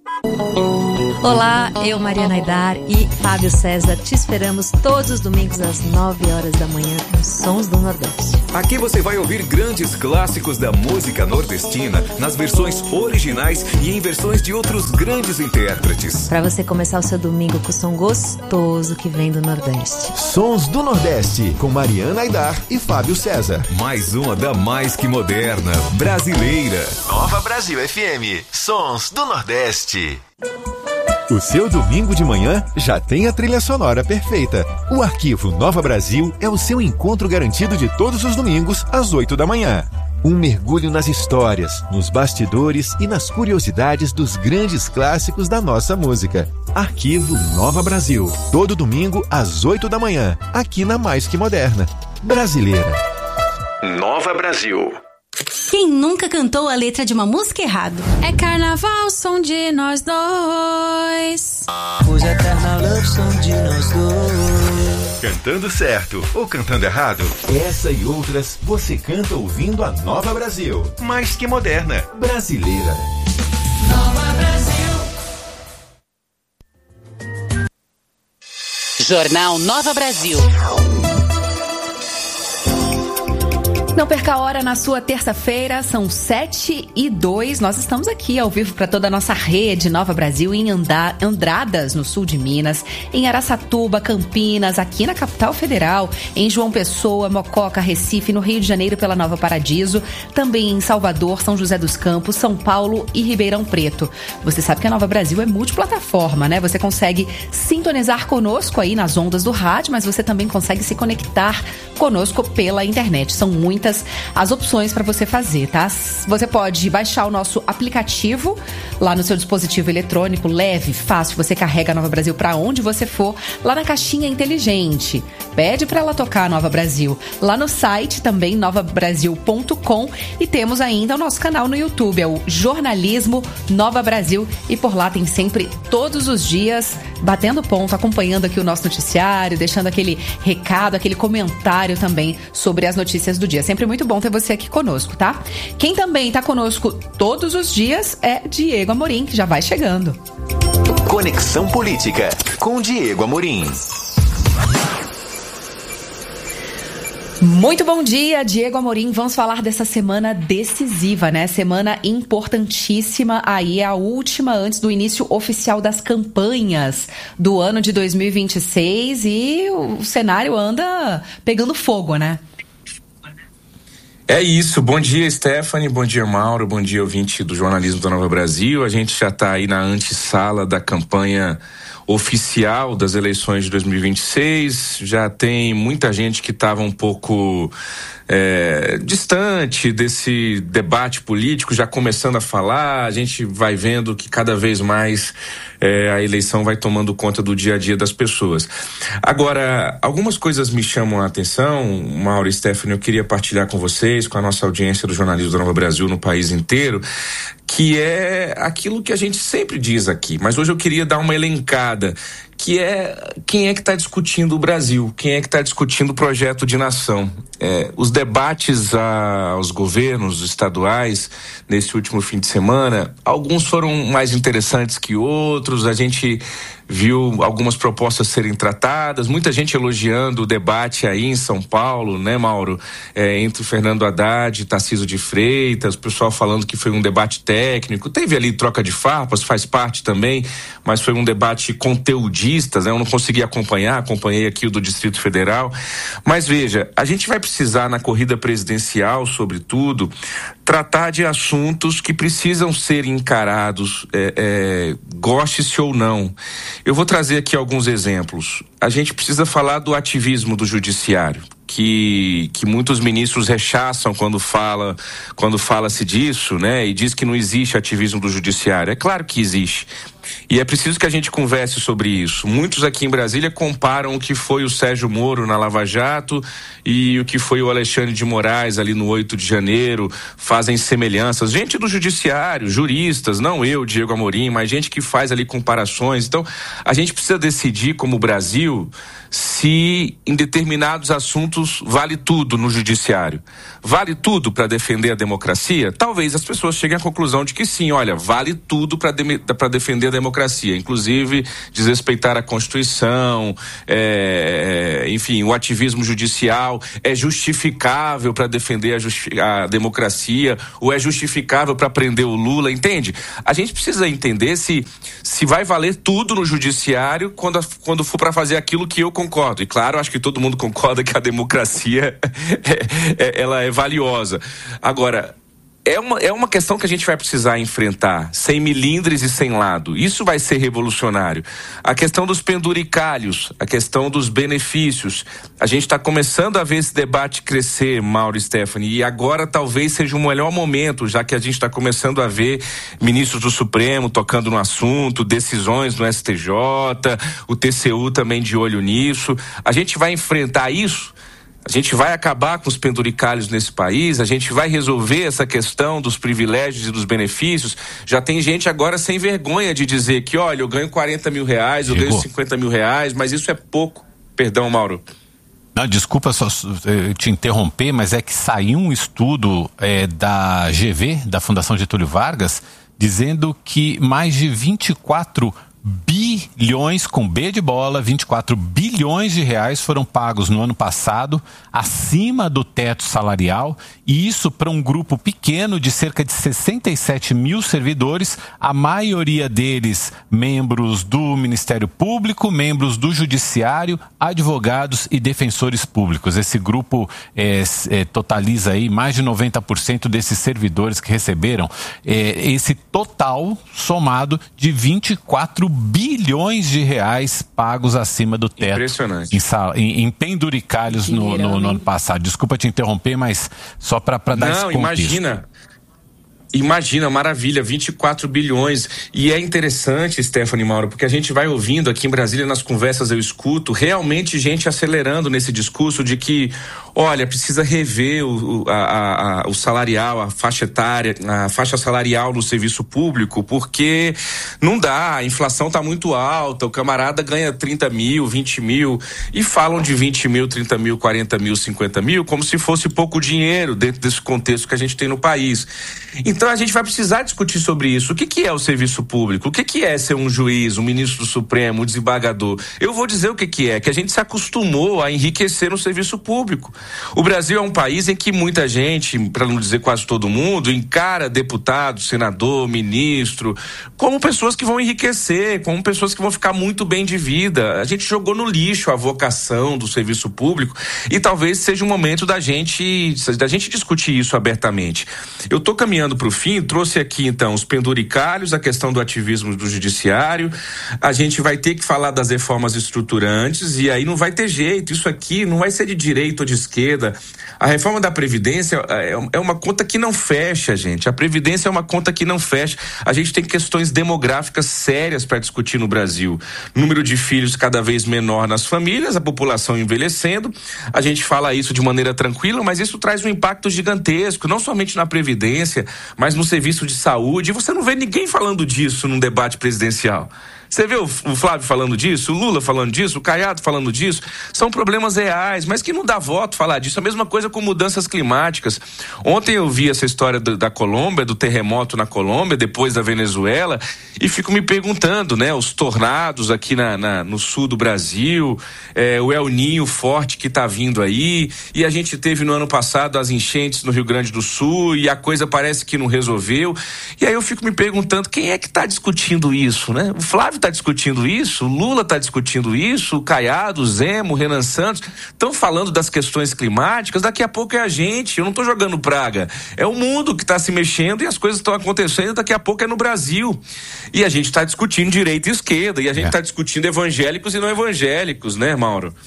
Olá, eu, Mariana Aidar e Fábio César, te esperamos todos os domingos às 9h da manhã nos Sons do Nordeste. Aqui você vai ouvir grandes clássicos da música nordestina nas versões originais e em versões de outros grandes intérpretes. Para você começar o seu domingo com o som gostoso que vem do Nordeste. Sons do Nordeste, com Mariana Aidar e Fábio César. Mais uma da mais que moderna, brasileira. Nova Brasil FM, Sons do Nordeste. O seu domingo de manhã já tem a trilha sonora perfeita. O Arquivo Nova Brasil é o seu encontro garantido de todos os domingos às 8 da manhã. Um mergulho nas histórias, nos bastidores e nas curiosidades dos grandes clássicos da nossa música. Arquivo Nova Brasil, todo domingo às 8 da manhã, aqui na Mais Que Moderna. Brasileira. Nova Brasil. Quem nunca cantou a letra de uma música errado? É carnaval, som de nós dois. Hoje é carnaval, som de nós dois. Cantando certo ou cantando errado? Essa e outras você canta ouvindo a Nova Brasil. Mais que moderna. Brasileira. Nova Brasil. Jornal Nova Brasil. Não perca a hora na sua terça-feira, são 7h02. Nós estamos aqui ao vivo para toda a nossa rede Nova Brasil em Andradas, no sul de Minas, em Araçatuba, Campinas, aqui na capital federal, em João Pessoa, Mococa, Recife, no Rio de Janeiro pela Nova Paradiso, também em Salvador, São José dos Campos, São Paulo e Ribeirão Preto. Você sabe que a Nova Brasil é multiplataforma, né? Você consegue sintonizar conosco aí nas ondas do rádio, mas você também consegue se conectar conosco pela internet. São muitas as opções para você fazer, tá? Você pode baixar o nosso aplicativo lá no seu dispositivo eletrônico, leve, fácil, você carrega a Nova Brasil para onde você for, lá na caixinha inteligente. Pede para ela tocar a Nova Brasil. Lá no site também, novabrasil.com, e temos ainda o nosso canal no YouTube, é o Jornalismo Nova Brasil, e por lá tem sempre, todos os dias, batendo ponto, acompanhando aqui o nosso noticiário, deixando aquele recado, aquele comentário também sobre as notícias do dia. Sempre muito bom ter você aqui conosco, tá? Quem também está conosco todos os dias é Diego Amorim, que já vai chegando. Conexão Política, com Diego Amorim. Muito bom dia, Diego Amorim. Vamos falar dessa semana decisiva, né? Semana importantíssima, aí é a última antes do início oficial das campanhas do ano de 2026, e o cenário anda pegando fogo, né? É isso, bom dia Stephanie, bom dia Mauro, bom dia ouvinte do Jornalismo da Nova Brasil. A gente já está aí na antessala da campanha oficial das eleições de 2026, já tem muita gente que estava um pouco distante desse debate político, já começando a falar. A gente vai vendo que cada vez mais a eleição vai tomando conta do dia a dia das pessoas. Agora, algumas coisas me chamam a atenção, Mauro e Stephanie, eu queria partilhar com vocês, com a nossa audiência do Jornalismo da Nova Brasil no país inteiro, que é aquilo que a gente sempre diz aqui, mas hoje eu queria dar uma elencada, que é quem é que está discutindo o Brasil, quem é que está discutindo o projeto de nação. Os debates aos governos estaduais nesse último fim de semana, alguns foram mais interessantes que outros. A gente viu algumas propostas serem tratadas, muita gente elogiando o debate aí em São Paulo, né, Mauro? Entre o Fernando Haddad e Tarcísio de Freitas, o pessoal falando que foi um debate técnico, teve ali troca de farpas, faz parte também, mas foi um debate conteudista, né? Eu não consegui acompanhei aqui o do Distrito Federal, mas veja, a gente vai precisar na corrida presidencial, sobretudo, tratar de assuntos que precisam ser encarados, goste-se ou não. Eu vou trazer aqui alguns exemplos. A gente precisa falar do ativismo do judiciário, que muitos ministros rechaçam quando fala-se disso, né? E diz que não existe ativismo do judiciário. É claro que existe. E é preciso que a gente converse sobre isso. Muitos aqui em Brasília comparam o que foi o Sérgio Moro na Lava Jato e o que foi o Alexandre de Moraes ali no 8 de janeiro, fazem semelhanças. Gente do judiciário, juristas, não eu, Diego Amorim, mas gente que faz ali comparações. Então, a gente precisa decidir como Brasil se em determinados assuntos vale tudo no judiciário. Vale tudo para defender a democracia? Talvez as pessoas cheguem à conclusão de que sim, olha, vale tudo para defender a democracia, inclusive desrespeitar a Constituição, enfim, o ativismo judicial é justificável para defender a democracia, ou é justificável para prender o Lula, entende? A gente precisa entender se vai valer tudo no judiciário quando for para fazer aquilo que eu concordo. E claro, acho que todo mundo concorda que a democracia ela é valiosa. Agora, é uma questão que a gente vai precisar enfrentar, sem milindres e sem lado. Isso vai ser revolucionário. A questão dos penduricalhos, a questão dos benefícios. A gente está começando a ver esse debate crescer, Mauro e Stephanie, e agora talvez seja o melhor momento, já que a gente está começando a ver ministros do Supremo tocando no assunto, decisões no STJ, o TCU também de olho nisso. A gente vai enfrentar isso. A gente vai acabar com os penduricalhos nesse país, a gente vai resolver essa questão dos privilégios e dos benefícios. Já tem gente agora sem vergonha de dizer que, olha, eu ganho 40 mil reais, eu ganho 50 mil reais, mas isso é pouco. Perdão, Mauro. Não, desculpa só te interromper, mas é que saiu um estudo da GV, da Fundação Getúlio Vargas, dizendo que mais de 24 bilhões, com B de bola, 24 bilhões de reais foram pagos no ano passado, acima do teto salarial, e isso para um grupo pequeno de cerca de 67 mil servidores, a maioria deles membros do Ministério Público, membros do Judiciário, advogados e defensores públicos. Esse grupo totaliza aí mais de 90% desses servidores que receberam esse total somado de 24 bilhões de reais pagos acima do teto. Impressionante. Em penduricalhos no ano passado. Desculpa te interromper, mas só para dar esse contexto. Imagina, maravilha, 24 bilhões. E é interessante, Stephanie, Mauro, porque a gente vai ouvindo aqui em Brasília, nas conversas eu escuto, realmente gente acelerando nesse discurso de que, olha, precisa rever o salarial, a faixa etária, a faixa salarial no serviço público, porque não dá, a inflação está muito alta, o camarada ganha 30 mil, 20 mil, e falam de 20 mil, 30 mil, 40 mil, 50 mil, como se fosse pouco dinheiro dentro desse contexto que a gente tem no país. Então a gente vai precisar discutir sobre isso. O que é o serviço público? O que é ser um juiz, um ministro do Supremo, um desembargador? Eu vou dizer o que é, que a gente se acostumou a enriquecer no serviço público. O Brasil é um país em que muita gente, para não dizer quase todo mundo, encara deputado, senador, ministro, como pessoas que vão enriquecer, como pessoas que vão ficar muito bem de vida. A gente jogou no lixo a vocação do serviço público e talvez seja um momento da gente discutir isso abertamente. Eu estou caminhando para o fim, trouxe aqui então os penduricalhos, a questão do ativismo do judiciário, a gente vai ter que falar das reformas estruturantes e aí não vai ter jeito, isso aqui não vai ser de direita ou de esquerda. A reforma da Previdência é uma conta que não fecha, gente. A Previdência é uma conta que não fecha. A gente tem questões demográficas sérias para discutir no Brasil. Número de filhos cada vez menor nas famílias, a população envelhecendo. A gente fala isso de maneira tranquila, mas isso traz um impacto gigantesco, não somente na Previdência, mas no serviço de saúde. E você não vê ninguém falando disso num debate presidencial. Você vê o Flávio falando disso, o Lula falando disso, o Caiado falando disso. São problemas reais, mas que não dá voto falar disso. A mesma coisa com mudanças climáticas. Ontem eu vi essa história da Colômbia, do terremoto na Colômbia, depois da Venezuela, e fico me perguntando, né? Os tornados aqui no sul do Brasil, o El Ninho forte que tá vindo aí, e a gente teve no ano passado as enchentes no Rio Grande do Sul, e a coisa parece que não resolveu. E aí eu fico me perguntando, quem é que tá discutindo isso, né? O Flávio está discutindo isso, o Lula está discutindo isso, o Caiado, o Zema, o Renan Santos estão falando das questões climáticas. Daqui a pouco é a gente, eu não estou jogando praga, é o mundo que está se mexendo e as coisas estão acontecendo, daqui a pouco é no Brasil. E a gente está discutindo direita e esquerda, e a gente está discutindo evangélicos e não evangélicos, né, Mauro?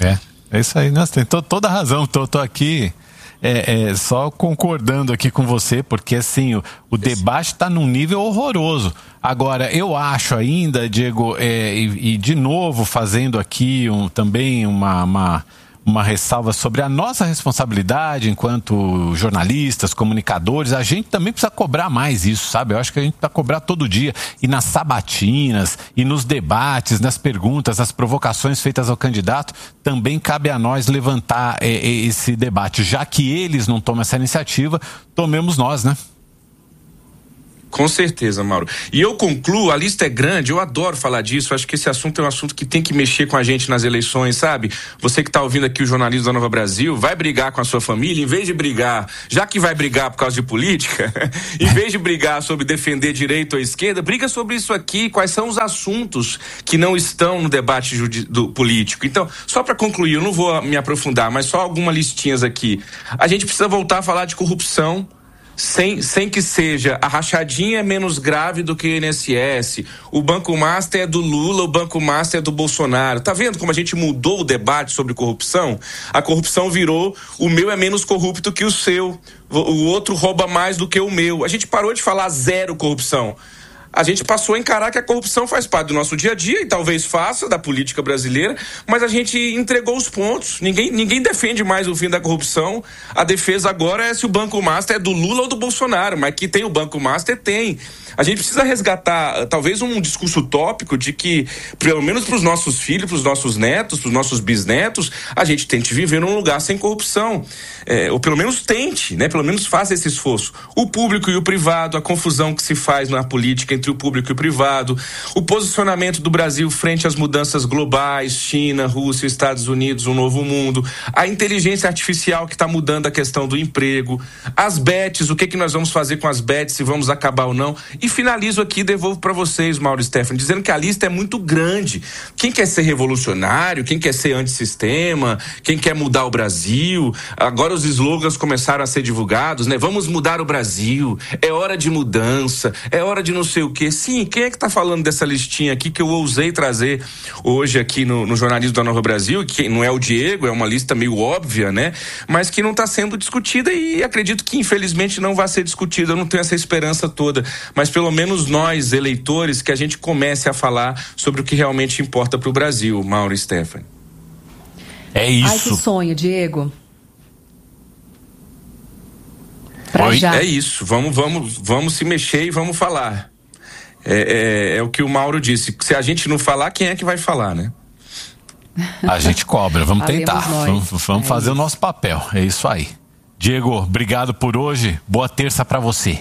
É isso aí, nós tem toda a razão, tô aqui só concordando aqui com você, porque assim, o debate está num nível horroroso. Agora, eu acho ainda, Diego, e de novo fazendo aqui também uma ressalva sobre a nossa responsabilidade enquanto jornalistas, comunicadores, a gente também precisa cobrar mais isso, sabe? Eu acho que a gente precisa cobrar todo dia, e nas sabatinas, e nos debates, nas perguntas, nas provocações feitas ao candidato, também cabe a nós levantar esse debate, já que eles não tomam essa iniciativa, tomemos nós, né? Com certeza, Mauro. E eu concluo, a lista é grande, eu adoro falar disso, acho que esse assunto é um assunto que tem que mexer com a gente nas eleições, sabe? Você que está ouvindo aqui o jornalismo da Nova Brasil, vai brigar com a sua família, em vez de brigar, já que vai brigar por causa de política, em vez de brigar sobre defender direita ou esquerda, briga sobre isso aqui, quais são os assuntos que não estão no debate político. Então, só para concluir, eu não vou me aprofundar, mas só algumas listinhas aqui. A gente precisa voltar a falar de corrupção, sem que seja a rachadinha é menos grave do que o INSS, o Banco Master é do Lula, o Banco Master é do Bolsonaro. Tá vendo como a gente mudou o debate sobre corrupção? A corrupção virou o meu é menos corrupto que o seu, o outro rouba mais do que o meu. A gente parou de falar zero corrupção. A gente passou a encarar que a corrupção faz parte do nosso dia a dia e talvez faça da política brasileira, mas a gente entregou os pontos. Ninguém defende mais o fim da corrupção. A defesa agora é se o Banco Master é do Lula ou do Bolsonaro, mas que tem o Banco Master, tem. A gente precisa resgatar talvez um discurso utópico de que, pelo menos para os nossos filhos, para os nossos netos, para os nossos bisnetos, a gente tente viver num lugar sem corrupção. Ou pelo menos tente, né? Pelo menos faça esse esforço. O público e o privado, a confusão que se faz na política entre o público e o privado, o posicionamento do Brasil frente às mudanças globais, China, Rússia, Estados Unidos, um novo mundo, a inteligência artificial que está mudando a questão do emprego, as bets, o que nós vamos fazer com as bets, se vamos acabar ou não. E finalizo aqui, devolvo para vocês, Mauro e Stephanie, dizendo que a lista é muito grande. Quem quer ser revolucionário, quem quer ser antissistema, quem quer mudar o Brasil, agora os slogans começaram a ser divulgados, né? Vamos mudar o Brasil, é hora de mudança, é hora de não sei o quê. Sim, quem é que tá falando dessa listinha aqui que eu ousei trazer hoje aqui no jornalismo da Nova Brasil, que não é o Diego, é uma lista meio óbvia, né? Mas que não está sendo discutida e acredito que infelizmente não vai ser discutida, eu não tenho essa esperança toda, mas pelo menos nós, eleitores, que a gente comece a falar sobre o que realmente importa para o Brasil, Mauro e Stephanie. É isso. Ai, que sonho, Diego. É isso, vamos se mexer e vamos falar. É o que o Mauro disse, se a gente não falar, quem é que vai falar, né? A gente cobra, vamos tentar, vamos fazer o nosso papel, é isso aí. Diego, obrigado por hoje, boa terça pra você.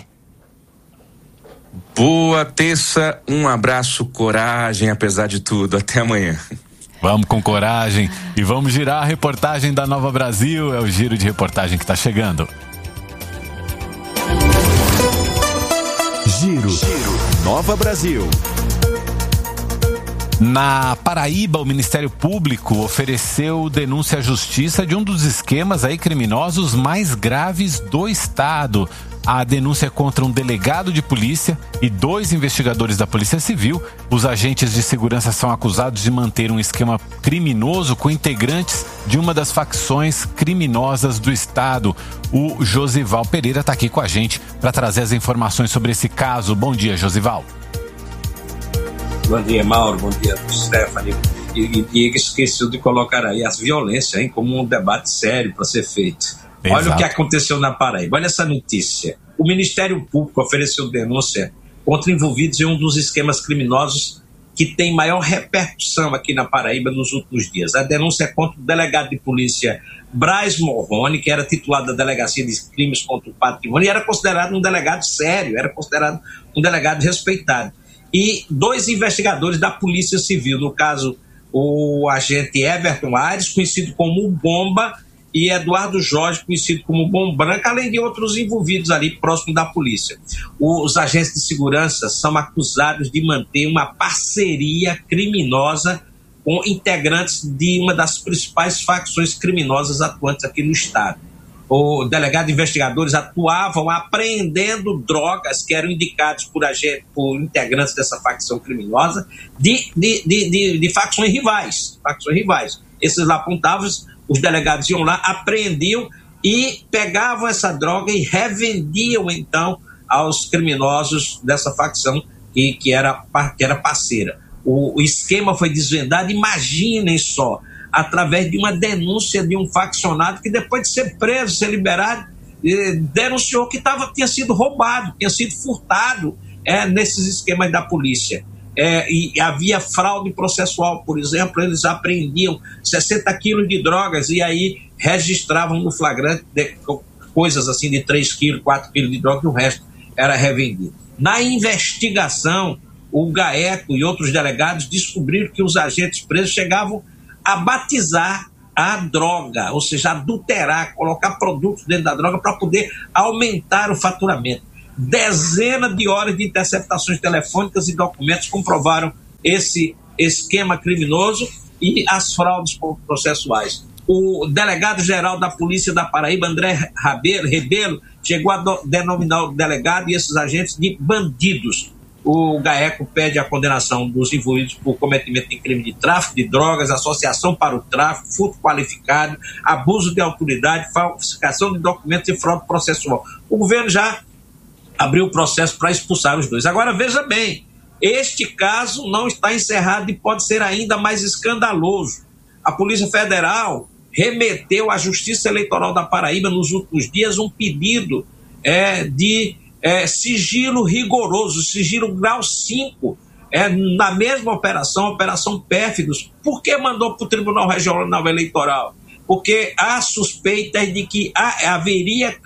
Boa terça, um abraço, coragem, apesar de tudo, até amanhã. Vamos com coragem e vamos girar a reportagem da Nova Brasil, é o giro de reportagem que tá chegando. Giro Nova Brasil. Na Paraíba, o Ministério Público ofereceu denúncia à Justiça de um dos esquemas aí criminosos mais graves do estado. A denúncia é contra um delegado de polícia e 2 investigadores da Polícia Civil. Os agentes de segurança são acusados de manter um esquema criminoso com integrantes de uma das facções criminosas do estado. O Josival Pereira está aqui com a gente para trazer as informações sobre esse caso. Bom dia, Josival. Bom dia, Mauro. Bom dia, Stephanie. E esqueci de colocar aí as violências, hein, como um debate sério para ser feito. Exato. Olha o que aconteceu na Paraíba. Olha essa notícia. O Ministério Público ofereceu denúncia contra envolvidos em um dos esquemas criminosos que tem maior repercussão aqui na Paraíba nos últimos dias. A denúncia é contra o delegado de polícia Braz Morrone, que era titular da Delegacia de Crimes contra o Patrimônio e era considerado um delegado sério, era considerado um delegado respeitado. E 2 investigadores da Polícia Civil, no caso o agente Everton Aires, conhecido como Bomba, e Eduardo Jorge, conhecido como Bom Branco, além de outros envolvidos ali próximo da polícia. Os agentes de segurança são acusados de manter uma parceria criminosa com integrantes de uma das principais facções criminosas atuantes aqui no estado. O delegado de investigadores atuavam apreendendo drogas que eram indicadas por integrantes dessa facção criminosa de facções rivais. Esses lá apontavam os delegados iam lá, apreendiam e pegavam essa droga e revendiam, então, aos criminosos dessa facção que era parceira. O esquema foi desvendado, imaginem só, através de uma denúncia de um faccionado que, depois de ser preso, ser liberado, denunciou que tinha sido roubado, tinha sido furtado nesses esquemas da polícia. E havia fraude processual, por exemplo, eles apreendiam 60 quilos de drogas e aí registravam no flagrante coisas assim de 3 quilos, 4 quilos de droga, e o resto era revendido. Na investigação, o GAECO e outros delegados descobriram que os agentes presos chegavam a batizar a droga, ou seja, adulterar, colocar produtos dentro da droga para poder aumentar o faturamento. Dezenas de horas de interceptações telefônicas e documentos comprovaram esse esquema criminoso e as fraudes processuais. O delegado-geral da Polícia da Paraíba, André Rebelo, chegou a denominar o delegado e esses agentes de bandidos. O GAECO pede a condenação dos envolvidos por cometimento de crime de tráfico de drogas, associação para o tráfico, furto qualificado, abuso de autoridade, falsificação de documentos e fraude processual. O governo já abriu o processo para expulsar os dois. Agora, veja bem, este caso não está encerrado e pode ser ainda mais escandaloso. A Polícia Federal remeteu à Justiça Eleitoral da Paraíba nos últimos dias um pedido de sigilo rigoroso, sigilo grau 5, na mesma operação Pérfidos. Por que mandou para o Tribunal Regional Eleitoral? Porque há suspeitas de que haveria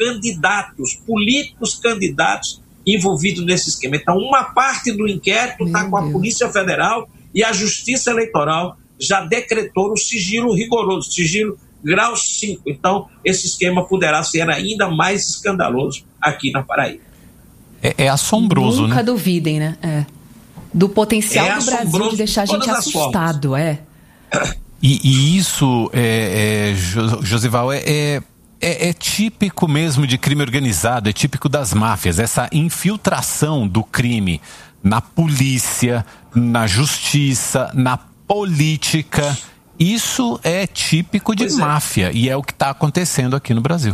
políticos candidatos envolvidos nesse esquema. Então, uma parte do inquérito está com a Polícia Federal e a Justiça Eleitoral já decretou o sigilo rigoroso, sigilo grau 5. Então, esse esquema poderá ser ainda mais escandaloso aqui na Paraíba. É assombroso, Nunca né? Duvidem, né? Do potencial do Brasil de deixar a gente assustado, E isso, Josival, é típico mesmo de crime organizado, é típico das máfias, essa infiltração do crime na polícia, na justiça, na política. Isso é típico de máfia e é o que está acontecendo aqui no Brasil.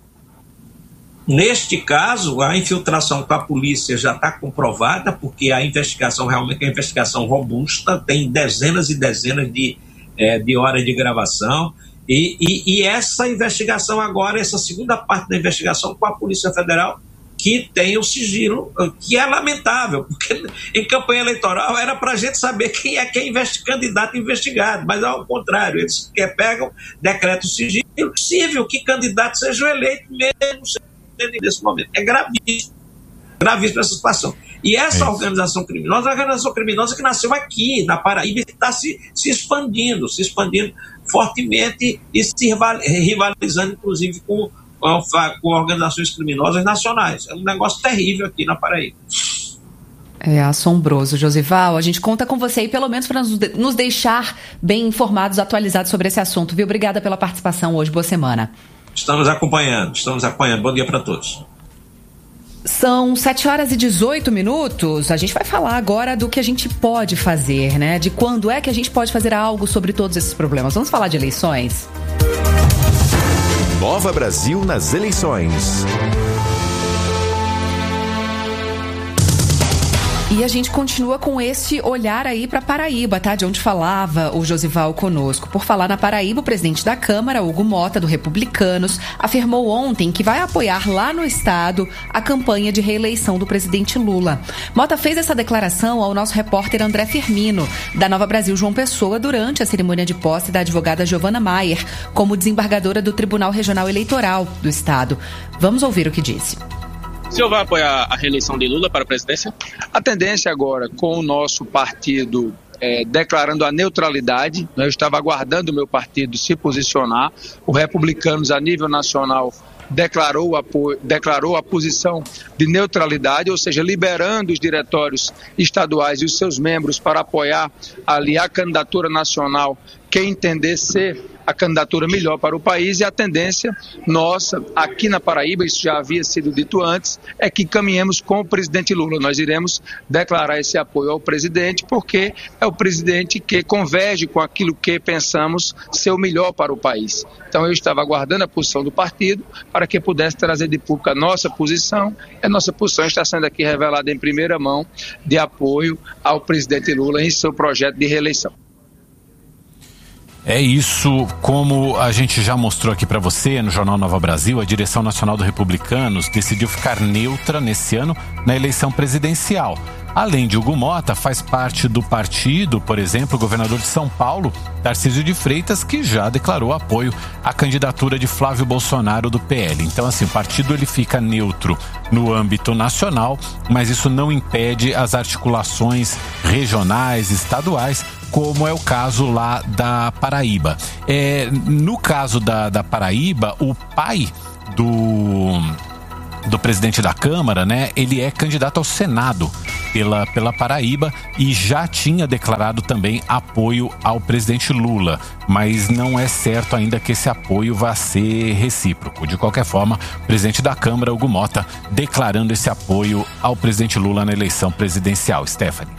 Neste caso, a infiltração com a polícia já está comprovada, porque a investigação realmente é uma investigação robusta, tem dezenas e dezenas de horas de gravação, e essa investigação agora, essa segunda parte da investigação com a Polícia Federal, que tem o sigilo, que é lamentável, porque em campanha eleitoral era para a gente saber quem é candidato investigado, mas ao contrário, eles pegam, decretam o sigilo, é possível que candidatos sejam eleitos mesmo nesse momento. É gravíssimo essa situação. E essa organização criminosa é uma organização criminosa que nasceu aqui, na Paraíba, e está se expandindo fortemente e se rivalizando, inclusive, com organizações criminosas nacionais. É um negócio terrível aqui na Paraíba. É assombroso, Josival. A gente conta com você aí, pelo menos para nos deixar bem informados, atualizados sobre esse assunto, viu? Obrigada pela participação hoje. Boa semana. Estamos acompanhando. Bom dia para todos. São 7h18. A gente vai falar agora do que a gente pode fazer, né? De quando é que a gente pode fazer algo sobre todos esses problemas. Vamos falar de eleições? Nova Brasil nas eleições. E a gente continua com esse olhar aí para Paraíba, tá? De onde falava o Josival conosco. Por falar na Paraíba, o presidente da Câmara, Hugo Mota, do Republicanos, afirmou ontem que vai apoiar lá no estado a campanha de reeleição do presidente Lula. Mota fez essa declaração ao nosso repórter André Firmino, da Nova Brasil João Pessoa, durante a cerimônia de posse da advogada Giovana Maier, como desembargadora do Tribunal Regional Eleitoral do estado. Vamos ouvir o que disse. O senhor vai apoiar a reeleição de Lula para a presidência? A tendência agora, com o nosso partido declarando a neutralidade, eu estava aguardando o meu partido se posicionar, o Republicanos a nível nacional declarou a posição de neutralidade, ou seja, liberando os diretórios estaduais e os seus membros para apoiar ali a candidatura nacional quem entender ser a candidatura melhor para o país, e a tendência nossa aqui na Paraíba, isso já havia sido dito antes, é que caminhemos com o presidente Lula. Nós iremos declarar esse apoio ao presidente, porque é o presidente que converge com aquilo que pensamos ser o melhor para o país. Então eu estava aguardando a posição do partido para que pudesse trazer de público a nossa posição. A nossa posição está sendo aqui revelada em primeira mão de apoio ao presidente Lula em seu projeto de reeleição. É isso, como a gente já mostrou aqui para você no Jornal Nova Brasil, a direção nacional do Republicanos decidiu ficar neutra nesse ano na eleição presidencial. Além de Hugo Mota, faz parte do partido, por exemplo, o governador de São Paulo, Tarcísio de Freitas, que já declarou apoio à candidatura de Flávio Bolsonaro do PL. Então, assim, o partido ele fica neutro no âmbito nacional, mas isso não impede as articulações regionais, estaduais, como é o caso lá da Paraíba. No caso da Paraíba, o pai do presidente da Câmara, né, ele é candidato ao Senado pela Paraíba e já tinha declarado também apoio ao presidente Lula, mas não é certo ainda que esse apoio vá ser recíproco. De qualquer forma, o presidente da Câmara, Hugo Mota, declarando esse apoio ao presidente Lula na eleição presidencial. Stephanie.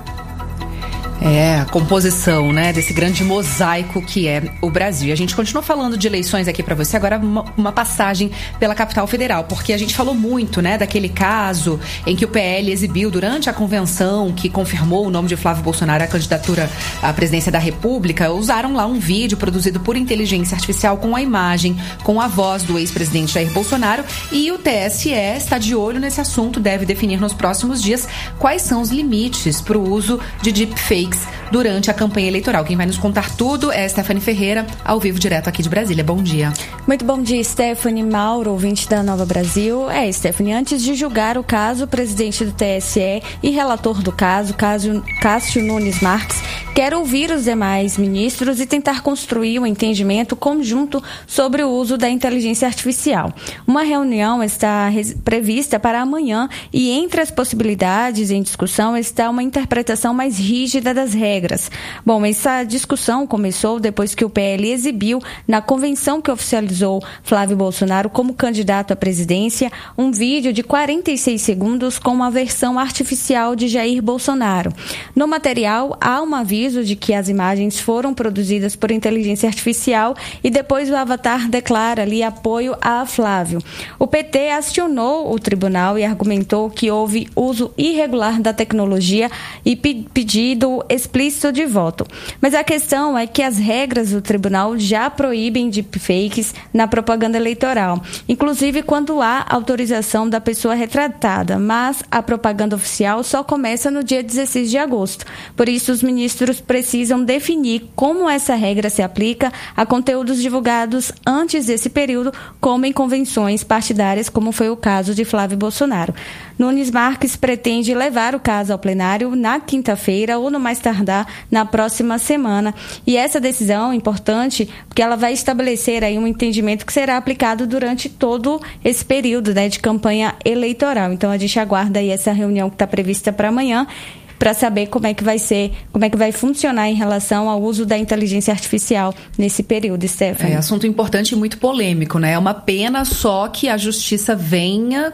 A composição, né, desse grande mosaico que é o Brasil. E a gente continua falando de eleições aqui para você, agora uma passagem pela capital federal, porque a gente falou muito, né, daquele caso em que o PL exibiu durante a convenção que confirmou o nome de Flávio Bolsonaro à candidatura à presidência da República. Usaram lá um vídeo produzido por inteligência artificial com a imagem, com a voz do ex-presidente Jair Bolsonaro, e o TSE está de olho nesse assunto, deve definir nos próximos dias quais são os limites para o uso de deepfakes durante a campanha eleitoral. Quem vai nos contar tudo é Stephanie Ferreira, ao vivo direto aqui de Brasília. Bom dia. Muito bom dia, Stephanie, Mauro, ouvinte da Nova Brasil. Stephanie, antes de julgar o caso, o presidente do TSE e relator do caso, Cássio Nunes Marques, quer ouvir os demais ministros e tentar construir um entendimento conjunto sobre o uso da inteligência artificial. Uma reunião está prevista para amanhã e entre as possibilidades em discussão está uma interpretação mais rígida das regras. Bom, essa discussão começou depois que o PL exibiu na convenção que oficializou Flávio Bolsonaro como candidato à presidência um vídeo de 46 segundos com uma versão artificial de Jair Bolsonaro. No material, há um aviso de que as imagens foram produzidas por inteligência artificial e depois o avatar declara ali apoio a Flávio. O PT acionou o tribunal e argumentou que houve uso irregular da tecnologia e pedido explícito de voto. Mas a questão é que as regras do tribunal já proíbem deepfakes na propaganda eleitoral, inclusive quando há autorização da pessoa retratada, mas a propaganda oficial só começa no dia 16 de agosto. Por isso, os ministros precisam definir como essa regra se aplica a conteúdos divulgados antes desse período, como em convenções partidárias, como foi o caso de Flávio Bolsonaro. Nunes Marques pretende levar o caso ao plenário na quinta-feira ou no mais tardar na próxima semana. E essa decisão é importante porque ela vai estabelecer aí um entendimento que será aplicado durante todo esse período, né, de campanha eleitoral. Então a gente aguarda aí essa reunião que está prevista para amanhã, para saber como é que vai ser, como é que vai funcionar em relação ao uso da inteligência artificial nesse período, Stephanie. Assunto importante e muito polêmico, né? É uma pena só que a justiça venha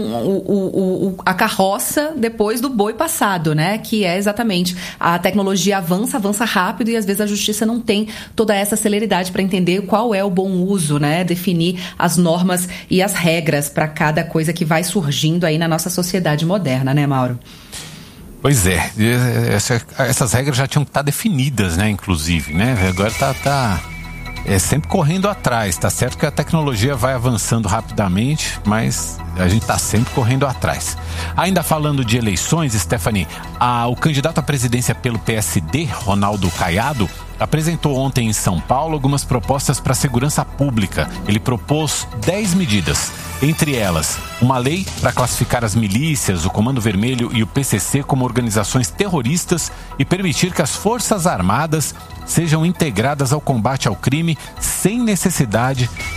com a carroça depois do boi passado, né? Que é exatamente a tecnologia avança rápido e às vezes a justiça não tem toda essa celeridade para entender qual é o bom uso, né? Definir as normas e as regras para cada coisa que vai surgindo aí na nossa sociedade moderna, né, Mauro? Pois é, essas regras já tinham que estar definidas, né, inclusive, né? Agora tá sempre correndo atrás. Tá certo que a tecnologia vai avançando rapidamente, mas a gente tá sempre correndo atrás. Ainda falando de eleições, Stephanie, o candidato à presidência pelo PSD, Ronaldo Caiado, apresentou ontem em São Paulo algumas propostas para a segurança pública. Ele propôs 10 medidas, entre elas uma lei para classificar as milícias, o Comando Vermelho e o PCC como organizações terroristas e permitir que as Forças Armadas sejam integradas ao combate ao crime sem necessidade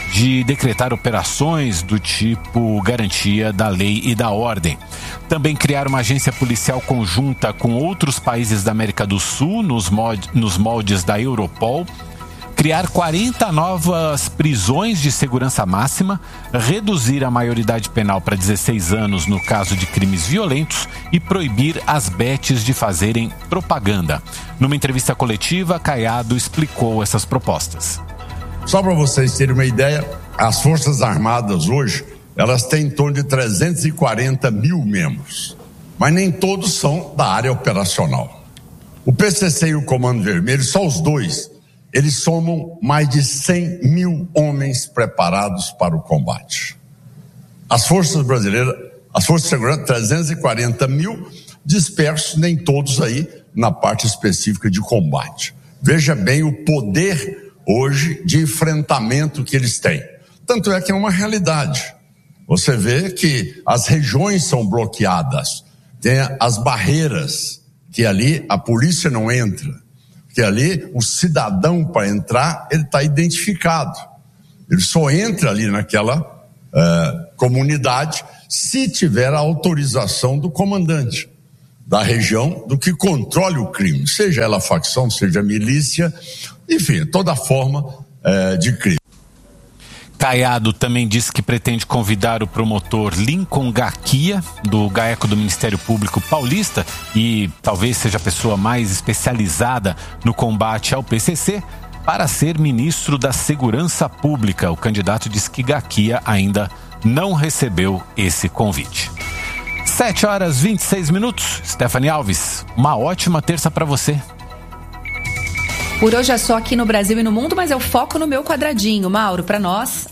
de decretar operações do tipo garantia da lei e da ordem. Também criar uma agência policial conjunta com outros países da América do Sul, nos moldes da Europol. Criar 40 novas prisões de segurança máxima, reduzir a maioridade penal para 16 anos no caso de crimes violentos e proibir as betes de fazerem propaganda. Numa entrevista coletiva, Caiado explicou essas propostas. Só para vocês terem uma ideia, as Forças Armadas hoje, elas têm em torno de 340 mil membros, mas nem todos são da área operacional. O PCC e o Comando Vermelho, só os dois, eles somam mais de 100 mil homens preparados para o combate. As forças brasileiras, as forças de segurança, 340 mil dispersos, nem todos aí na parte específica de combate. Veja bem o poder hoje de enfrentamento que eles têm. Tanto é que é uma realidade. Você vê que as regiões são bloqueadas, tem as barreiras, que ali a polícia não entra. Que ali o cidadão, para entrar, ele está identificado. Ele só entra ali naquela comunidade se tiver a autorização do comandante da região, do que controle o crime, seja ela facção, seja milícia, enfim, toda forma de crime. Caiado também disse que pretende convidar o promotor Lincoln Gaquia, do GAECO do Ministério Público Paulista, e talvez seja a pessoa mais especializada no combate ao PCC, para ser ministro da Segurança Pública. O candidato disse que Gaquia ainda não recebeu esse convite. 7h26. Stephanie Alves, uma ótima terça para você. Por hoje é só aqui no Brasil e no mundo, mas é o foco no meu quadradinho. Mauro, para nós,